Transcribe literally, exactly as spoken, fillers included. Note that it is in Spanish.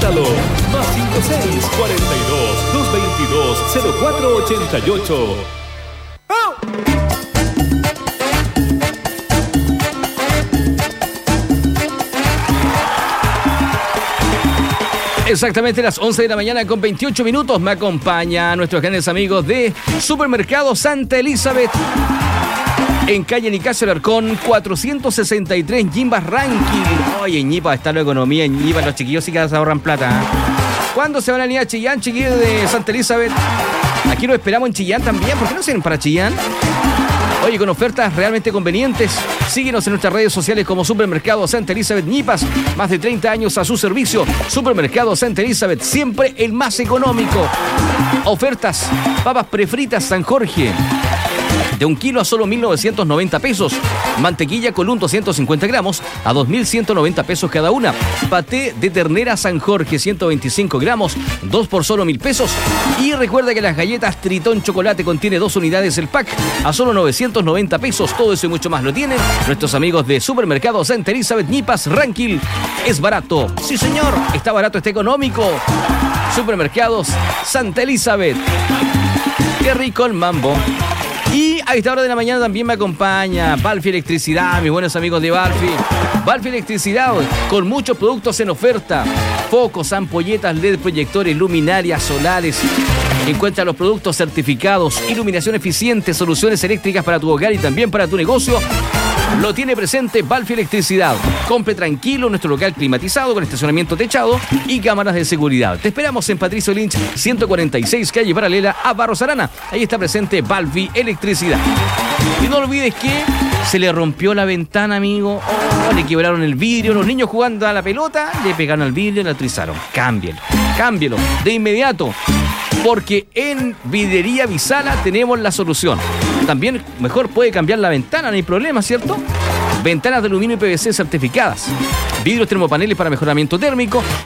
Contáctalo. Más cinco seis cuarenta y dos, doscientos veintidós, cero cuatro ochenta y ocho. Exactamente las once de la mañana con veintiocho minutos. Me acompaña nuestros grandes amigos de Supermercado Santa Elizabeth, en calle Nicasio Alarcón, cuatrocientos sesenta y tres, Ñipas Ranking. Oye, en Ñipa está la economía, en Ñipa los chiquillos sí que se ahorran plata, ¿eh? ¿Cuándo se van a venir a Chillán, chiquillos de Santa Elizabeth? Aquí lo esperamos en Chillán también. ¿Por qué no se vienen para Chillán? Oye, con ofertas realmente convenientes. Síguenos en nuestras redes sociales como Supermercado Santa Elizabeth Ñipas. Más de treinta años a su servicio. Supermercado Santa Elizabeth, siempre el más económico. Ofertas: papas prefritas San Jorge, de un kilo a solo mil novecientos noventa pesos. Mantequilla Colún doscientos cincuenta gramos a dos mil ciento noventa pesos cada una. Paté de ternera San Jorge ciento veinticinco gramos, dos por solo mil pesos. Y recuerda que las galletas Tritón Chocolate contiene dos unidades el pack a solo novecientos noventa pesos. Todo eso y mucho más lo tienen nuestros amigos de Supermercado Santa Elizabeth Ñipas Ranking. Es barato. Sí, señor. Está barato, está económico. Supermercados Santa Elizabeth. Qué rico el mambo. Y a esta hora de la mañana también me acompaña Balfi Electricidad, mis buenos amigos de Balfi. Balfi Electricidad, con muchos productos en oferta. Focos, ampolletas L E D, proyectores, luminarias solares. Encuentra los productos certificados, iluminación eficiente, soluciones eléctricas para tu hogar y también para tu negocio. Lo tiene presente Balfi Electricidad. Compre tranquilo nuestro local climatizado con estacionamiento techado y cámaras de seguridad. Te esperamos en Patricio Lynch, ciento cuarenta y seis, calle paralela a Barros Arana. Ahí está presente Balfi Electricidad. Y no olvides que se le rompió la ventana, amigo. Oh, le quebraron el vidrio. Los niños jugando a la pelota le pegaron al vidrio y la atrizaron. Cámbielo, cámbielo de inmediato. Porque en Vidrería Visala tenemos la solución. También mejor puede cambiar la ventana, no hay problema, ¿cierto? Ventanas de aluminio y P V C certificadas. Vidrios termopaneles para mejoramiento térmico.